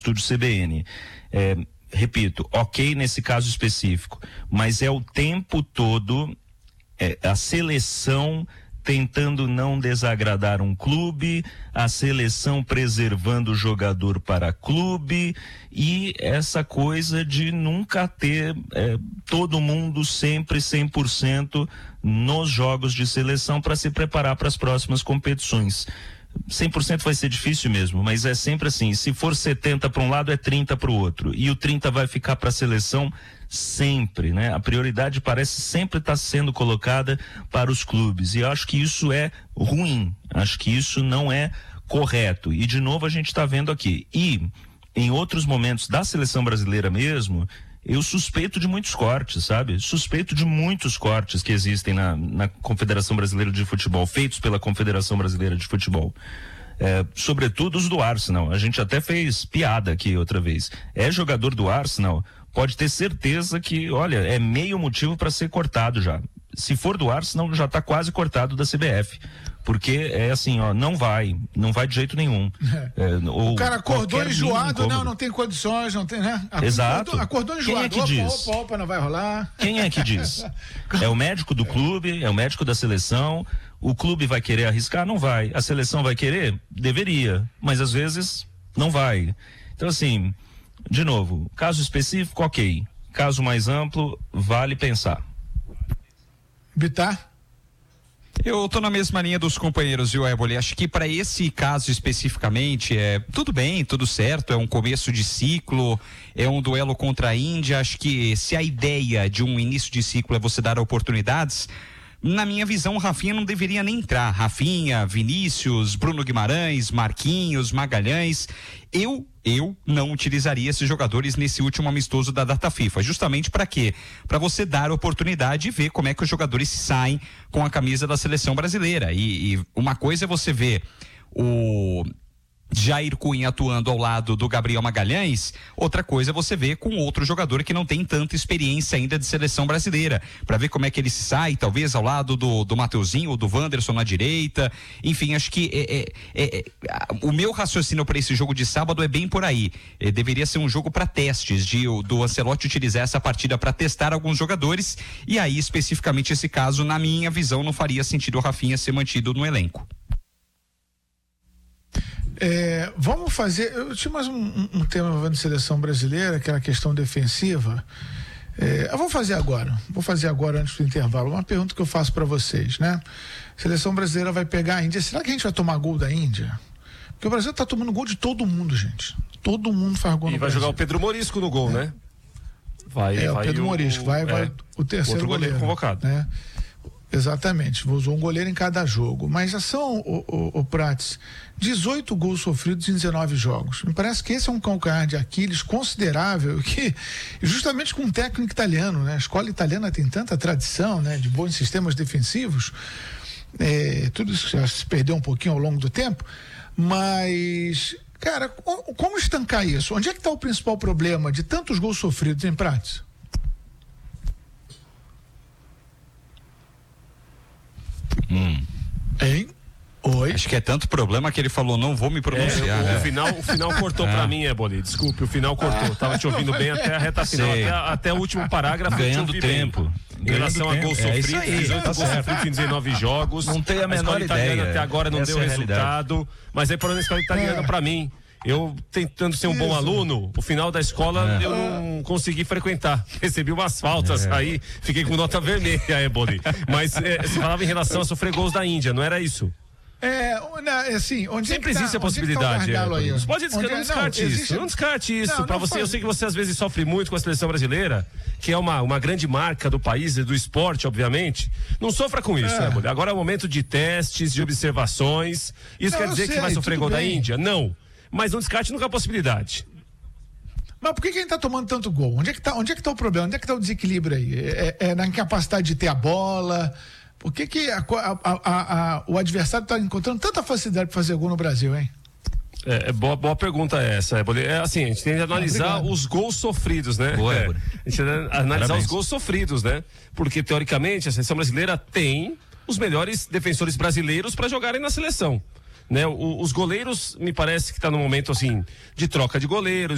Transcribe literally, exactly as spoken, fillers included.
Estúdio C B N. É, repito, ok nesse caso específico, mas é o tempo todo é, a seleção tentando não desagradar um clube, a seleção preservando o jogador para clube e essa coisa de nunca ter é, todo mundo sempre cem por cento nos jogos de seleção para se preparar para as próximas competições. cem por cento vai ser difícil mesmo, mas é sempre assim, se for setenta para um lado é trinta para o outro, e o trinta vai ficar para a seleção sempre, né? A prioridade parece sempre estar sendo colocada para os clubes, e eu acho que isso é ruim, acho que isso não é correto, e de novo a gente está vendo aqui, e em outros momentos da seleção brasileira mesmo, eu suspeito de muitos cortes, sabe? Suspeito de muitos cortes que existem na, na Confederação Brasileira de Futebol, feitos pela Confederação Brasileira de Futebol. É, sobretudo os do Arsenal. A gente até fez piada aqui outra vez. É jogador do Arsenal, pode ter certeza que, olha, é meio motivo para ser cortado já. Se for do Arsenal, já está quase cortado da C B F. Porque é assim, ó, não vai, não vai de jeito nenhum. É. É, ou o cara acordou enjoado, não, não tem condições, não tem, né? Exato. Acordou, acordou enjoado, Quem é que diz? Opa, opa, não vai rolar. Quem é que diz? É o médico do clube, é o médico da seleção, o clube vai querer arriscar? Não vai. A seleção vai querer? Deveria, mas às vezes não vai. Então assim, de novo, caso específico, ok. Caso mais amplo, vale pensar. Bitar? Eu tô na mesma linha dos companheiros, viu, Éboli? Acho que para esse caso especificamente, é tudo bem, tudo certo, é um começo de ciclo, é um duelo contra a Índia. Acho que se a ideia de um início de ciclo é você dar oportunidades, na minha visão, o Rafinha não deveria nem entrar. Rafinha, Vinícius, Bruno Guimarães, Marquinhos, Magalhães. Eu, eu não utilizaria esses jogadores nesse último amistoso da data FIFA. Justamente para quê? Para você dar oportunidade e ver como é que os jogadores saem com a camisa da seleção brasileira. E, e uma coisa é você ver o Jair Cunha atuando ao lado do Gabriel Magalhães, outra coisa é você ver com outro jogador que não tem tanta experiência ainda de seleção brasileira, para ver como é que ele se sai, talvez ao lado do, do Mateuzinho ou do Wanderson na direita. Enfim, acho que é, é, é, o meu raciocínio para esse jogo de sábado é bem por aí. É, deveria ser um jogo para testes, de, do Ancelotti utilizar essa partida para testar alguns jogadores, e aí especificamente esse caso, na minha visão, não faria sentido o Rafinha ser mantido no elenco. É, vamos fazer, eu tinha mais um, um, um tema envolvendo seleção brasileira, que era a questão defensiva. É, eu vou fazer agora, vou fazer agora antes do intervalo, uma pergunta que eu faço para vocês, né? Seleção brasileira vai pegar a Índia, será que a gente vai tomar gol da Índia? Porque o Brasil tá tomando gol de todo mundo, gente. Todo mundo faz gol no Brasil. E vai jogar o Pedro Morisco no gol, é. né? Vai, é, vai o Pedro o, Morisco, vai, vai é, o terceiro goleiro, goleiro convocado. Né? Exatamente, usou um goleiro em cada jogo, mas já são, o, o, o Prates, dezoito gols sofridos em dezenove jogos. Me parece que esse é um calcanhar de Aquiles considerável, que justamente com um técnico italiano, né? A escola italiana tem tanta tradição, né? De bons sistemas defensivos, é, tudo isso já se perdeu um pouquinho ao longo do tempo, mas, cara, como estancar isso? Onde é que está o principal problema de tantos gols sofridos, em Prates? Hum. Hein? Oi? Acho que é tanto problema que ele falou, não vou me pronunciar. É, o, né? o, final, o final cortou ah. pra mim, Eboli. Desculpe, o final cortou. Tava te ouvindo bem até a reta final, até, até o último parágrafo. Ganhando tempo. Em relação a gols sofridos, é dezoito tá gols sofridos em dezenove jogos. Não tem a menor a ideia. Italiana até agora não Essa deu é resultado. Mas aí, pelo menos, a escola italiana, é. pra mim, eu tentando ser um bom aluno, o final da escola é. eu não consegui frequentar. Recebi umas faltas é. aí, fiquei com nota vermelha, Eboli. Mas é, você falava em relação a sofrer gols da Índia, não era isso? É, assim, onde sempre é que tá, existe a possibilidade. Tá é, você pode descartar, onde, não descarte não, isso. existe... Não descarte isso. Para você, faz... eu sei que você às vezes sofre muito com a seleção brasileira, que é uma, uma grande marca do país e do esporte, obviamente. Não sofra com isso, é. né, mulher? Agora é o momento de testes, de observações. Isso não, quer dizer sei, que vai sofrer gol bem. da Índia? Não. Mas não descarte nunca a possibilidade. Mas por que, que a gente tá tomando tanto gol? Onde é que tá, onde é que tá o problema? Onde é que tá o desequilíbrio aí? É, é na incapacidade de ter a bola? Por que, que a, a, a, a, o adversário está encontrando tanta facilidade para fazer gol no Brasil, hein? É, é boa, boa pergunta essa. É assim, a gente tem que analisar ah, os gols sofridos, né? Boa, é, a gente tem que analisar Parabéns. os gols sofridos, né? Porque, teoricamente, a seleção brasileira tem os melhores defensores brasileiros para jogarem na seleção. Né? O, os goleiros, me parece que está no momento, assim, de troca de goleiros.